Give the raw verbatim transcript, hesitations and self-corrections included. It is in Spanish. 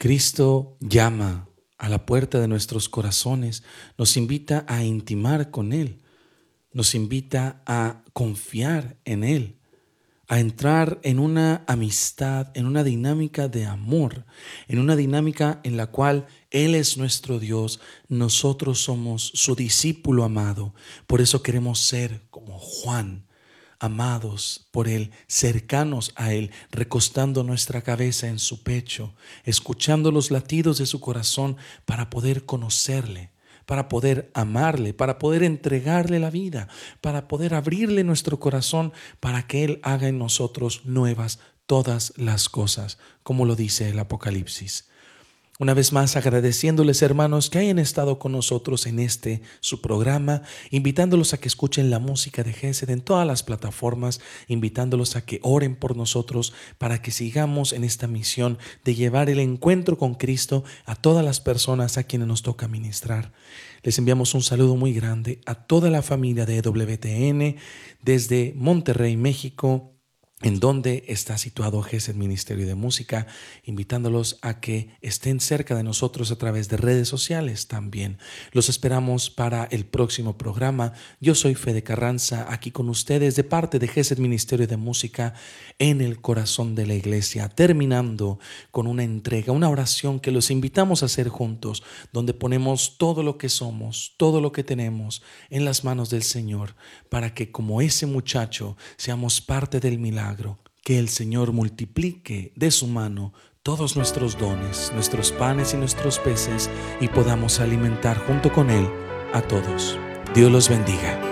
Cristo llama a la puerta de nuestros corazones, nos invita a intimar con Él, nos invita a confiar en Él, a entrar en una amistad, en una dinámica de amor, en una dinámica en la cual Él es nuestro Dios, nosotros somos su discípulo amado. Por eso queremos ser como Juan, amados por Él, cercanos a Él, recostando nuestra cabeza en su pecho, escuchando los latidos de su corazón para poder conocerle, para poder amarle, para poder entregarle la vida, para poder abrirle nuestro corazón para que Él haga en nosotros nuevas todas las cosas, como lo dice el Apocalipsis. Una vez más, agradeciéndoles, hermanos, que hayan estado con nosotros en este su programa, invitándolos a que escuchen la música de Gesed en todas las plataformas, invitándolos a que oren por nosotros para que sigamos en esta misión de llevar el encuentro con Cristo a todas las personas a quienes nos toca ministrar. Les enviamos un saludo muy grande a toda la familia de E W T N desde Monterrey, México, en donde está situado Gesed Ministerio de Música, invitándolos a que estén cerca de nosotros a través de redes sociales también. Los esperamos para el próximo programa. Yo soy Fede Carranza, aquí con ustedes de parte de Gesed Ministerio de Música en el corazón de la iglesia, terminando con una entrega, una oración que los invitamos a hacer juntos, donde ponemos todo lo que somos, todo lo que tenemos en las manos del Señor, para que como ese muchacho seamos parte del milagro. Que el Señor multiplique de su mano todos nuestros dones, nuestros panes y nuestros peces, y podamos alimentar junto con Él a todos. Dios los bendiga.